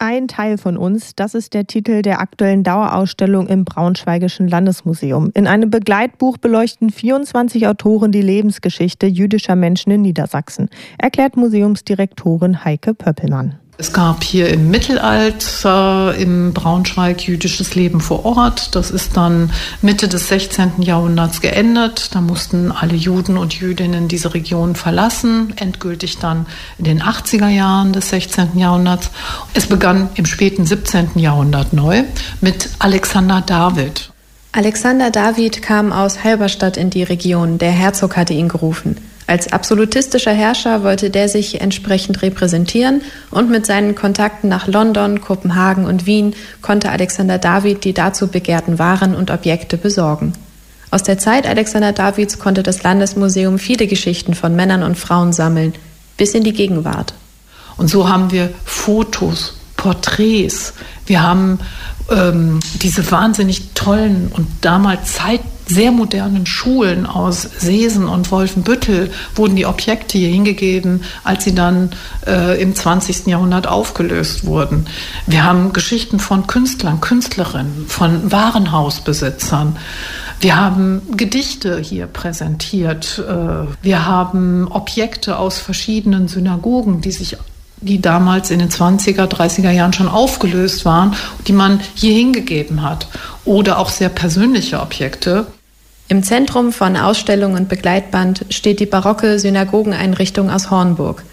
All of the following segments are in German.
Ein Teil von uns, das ist der Titel der aktuellen Dauerausstellung im Braunschweigischen Landesmuseum. In einem Begleitbuch beleuchten 24 Autoren die Lebensgeschichte jüdischer Menschen in Niedersachsen, erklärt Museumsdirektorin Heike Pöppelmann. Es gab hier im Mittelalter im Braunschweig jüdisches Leben vor Ort. Das ist dann Mitte des 16. Jahrhunderts geendet. Da mussten alle Juden und Jüdinnen diese Region verlassen, endgültig dann in den 80er Jahren des 16. Jahrhunderts. Es begann im späten 17. Jahrhundert neu mit Alexander David. Alexander David kam aus Halberstadt in die Region. Der Herzog hatte ihn gerufen. Als absolutistischer Herrscher wollte der sich entsprechend repräsentieren und mit seinen Kontakten nach London, Kopenhagen und Wien konnte Alexander David die dazu begehrten Waren und Objekte besorgen. Aus der Zeit Alexander Davids konnte das Landesmuseum viele Geschichten von Männern und Frauen sammeln, bis in die Gegenwart. Und so haben wir Fotos, Porträts, wir haben diese wahnsinnig tollen und damals sehr modernen Schulen aus Seesen und Wolfenbüttel wurden die Objekte hier hingegeben, als sie dann im 20. Jahrhundert aufgelöst wurden. Wir haben Geschichten von Künstlern, Künstlerinnen, von Warenhausbesitzern. Wir haben Gedichte hier präsentiert. Wir haben Objekte aus verschiedenen Synagogen, die damals in den 20er, 30er Jahren schon aufgelöst waren, die man hier hingegeben hat. Oder auch sehr persönliche Objekte. Im Zentrum von Ausstellung und Begleitband steht die barocke Synagogeneinrichtung aus Hornburg.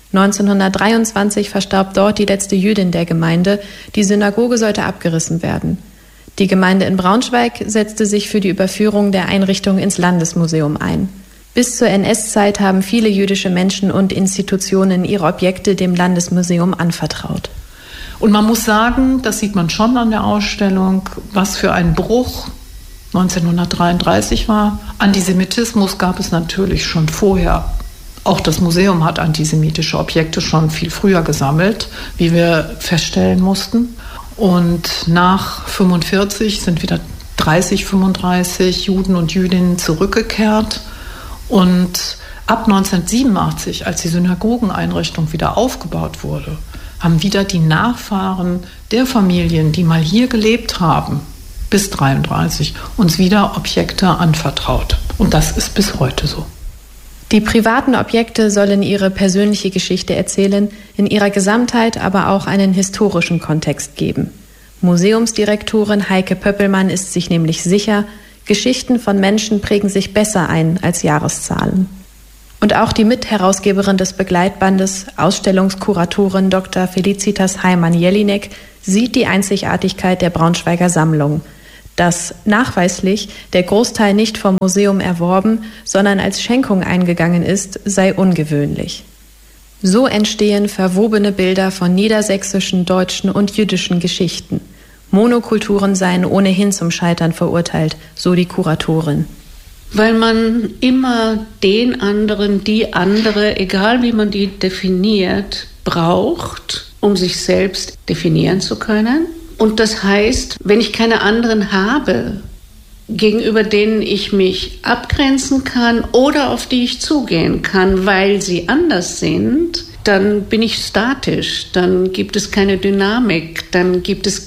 1923 verstarb dort die letzte Jüdin der Gemeinde. Die Synagoge sollte abgerissen werden. Die Gemeinde in Braunschweig setzte sich für die Überführung der Einrichtung ins Landesmuseum ein. Bis zur NS-Zeit haben viele jüdische Menschen und Institutionen ihre Objekte dem Landesmuseum anvertraut. Und man muss sagen, das sieht man schon an der Ausstellung, was für ein Bruch 1933 war. Antisemitismus gab es natürlich schon vorher. Auch das Museum hat antisemitische Objekte schon viel früher gesammelt, wie wir feststellen mussten. Und nach 1945 sind wieder 35 Juden und Jüdinnen zurückgekehrt. Und ab 1987, als die Synagogeneinrichtung wieder aufgebaut wurde, haben wieder die Nachfahren der Familien, die mal hier gelebt haben, bis 1933, uns wieder Objekte anvertraut. Und das ist bis heute so. Die privaten Objekte sollen ihre persönliche Geschichte erzählen, in ihrer Gesamtheit aber auch einen historischen Kontext geben. Museumsdirektorin Heike Pöppelmann ist sich nämlich sicher, Geschichten von Menschen prägen sich besser ein als Jahreszahlen. Und auch die Mitherausgeberin des Begleitbandes, Ausstellungskuratorin Dr. Felicitas Heimann-Jelinek, sieht die Einzigartigkeit der Braunschweiger Sammlung. Dass nachweislich der Großteil nicht vom Museum erworben, sondern als Schenkung eingegangen ist, sei ungewöhnlich. So entstehen verwobene Bilder von niedersächsischen, deutschen und jüdischen Geschichten. Monokulturen seien ohnehin zum Scheitern verurteilt, so die Kuratorin. Weil man immer den anderen, die andere, egal wie man die definiert, braucht, um sich selbst definieren zu können. Und das heißt, wenn ich keine anderen habe, gegenüber denen ich mich abgrenzen kann oder auf die ich zugehen kann, weil sie anders sind, dann bin ich statisch, dann gibt es keine Dynamik, dann gibt es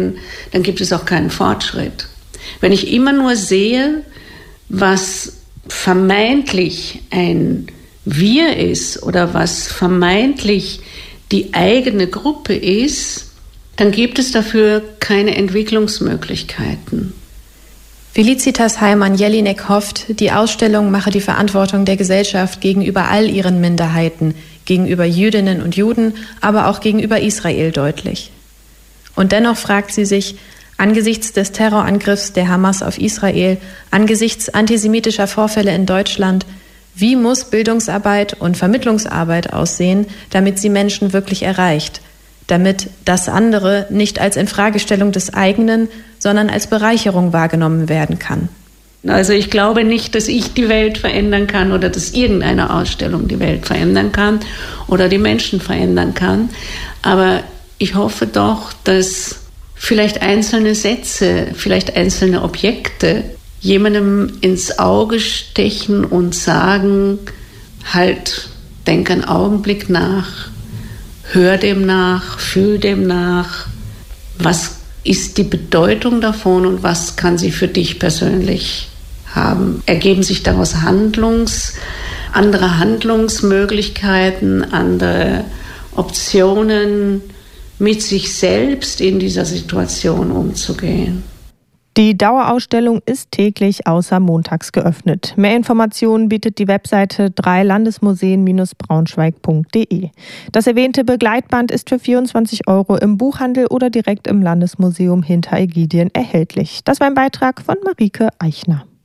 auch keinen Fortschritt. Wenn ich immer nur sehe, was vermeintlich ein Wir ist oder was vermeintlich die eigene Gruppe ist, dann gibt es dafür keine Entwicklungsmöglichkeiten. Felicitas Heimann-Jelinek hofft, die Ausstellung mache die Verantwortung der Gesellschaft gegenüber all ihren Minderheiten, gegenüber Jüdinnen und Juden, aber auch gegenüber Israel deutlich. Und dennoch fragt sie sich, angesichts des Terrorangriffs der Hamas auf Israel, angesichts antisemitischer Vorfälle in Deutschland, wie muss Bildungsarbeit und Vermittlungsarbeit aussehen, damit sie Menschen wirklich erreicht, damit das andere nicht als Infragestellung des eigenen, sondern als Bereicherung wahrgenommen werden kann. Also ich glaube nicht, dass ich die Welt verändern kann oder dass irgendeine Ausstellung die Welt verändern kann oder die Menschen verändern kann. Aber ich hoffe doch, dass vielleicht einzelne Sätze, vielleicht einzelne Objekte jemandem ins Auge stechen und sagen, halt, denk einen Augenblick nach, hör dem nach, fühl dem nach. Was ist die Bedeutung davon und was kann sie für dich persönlich haben? Ergeben sich daraus andere Handlungsmöglichkeiten, andere Optionen, mit sich selbst in dieser Situation umzugehen? Die Dauerausstellung ist täglich außer montags geöffnet. Mehr Informationen bietet die Webseite 3landesmuseen-braunschweig.de. Das erwähnte Begleitband ist für 24 € im Buchhandel oder direkt im Landesmuseum hinter Ägidien erhältlich. Das war ein Beitrag von Marike Eichner.